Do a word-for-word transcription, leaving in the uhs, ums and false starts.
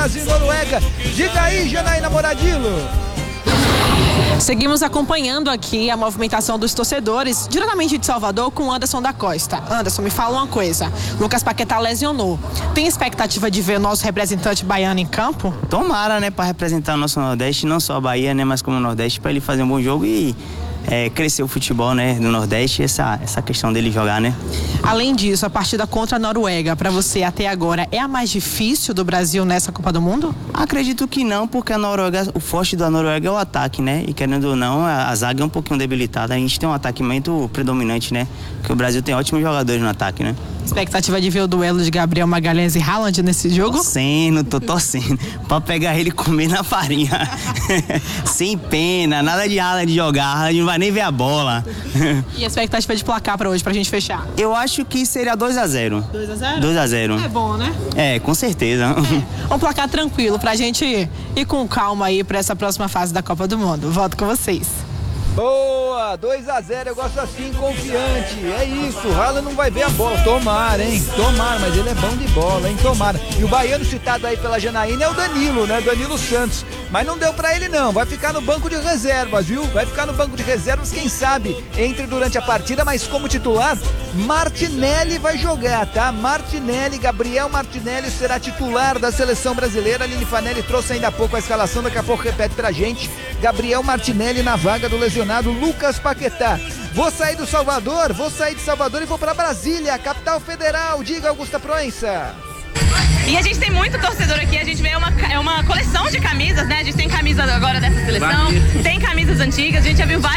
Brasil e Noruega. Diga aí, Janaína Moradillo. Seguimos acompanhando aqui a movimentação dos torcedores, diretamente de Salvador, com Anderson da Costa. Anderson, me fala uma coisa. Lucas Paquetá lesionou. Tem expectativa de ver o nosso representante baiano em campo? Tomara, né, para representar o nosso Nordeste, não só a Bahia, né, mas como o Nordeste, para ele fazer um bom jogo e é, crescer o futebol, né, do Nordeste, essa, essa questão dele jogar, né. Além disso, a partida contra a Noruega, para você até agora, é a mais difícil do Brasil nessa Copa do Mundo? Acredito que não, porque a Noruega, o forte da Noruega é o ataque, né, e querendo ou não, a, a zaga é um pouquinho debilitada, a gente tem um ataque muito predominante, né, porque o Brasil tem ótimos jogadores no ataque, né. Expectativa de ver o duelo de Gabriel Magalhães e Haaland nesse jogo? Torcendo, tô torcendo, pra pegar ele e comer na farinha. Sem pena, nada de Haaland jogar, Haaland não vai nem ver a bola. E a expectativa de placar pra hoje, pra gente fechar? Eu acho que seria dois a zero. dois a zero? dois a zero. É bom, né? É, com certeza. É. Um placar tranquilo pra gente ir com calma aí pra essa próxima fase da Copa do Mundo. Volto com vocês. Boa, dois a zero, eu gosto assim, confiante. É isso, o Haaland não vai ver a bola. Tomara, hein? Tomara, mas ele é bom de bola, hein? Tomara. E o baiano citado aí pela Janaína é o Danilo, né? Danilo Santos. Mas não deu pra ele não, vai ficar no banco de reservas, viu? Vai ficar no banco de reservas, quem sabe entre durante a partida, mas como titular, Martinelli vai jogar, tá? Martinelli, Gabriel Martinelli será titular da seleção brasileira. A Lili Fanelli trouxe ainda há pouco a escalação, daqui a pouco repete pra gente. Gabriel Martinelli na vaga do lesionado Lucas Paquetá. Vou sair do Salvador, vou sair de Salvador e vou pra Brasília, capital federal. Diga, Augusta Proença. E a gente tem muito torcedor aqui, a gente vê uma, é uma coleção de camisas, né? A gente tem camisas agora dessa seleção, tem camisas antigas, a gente já viu várias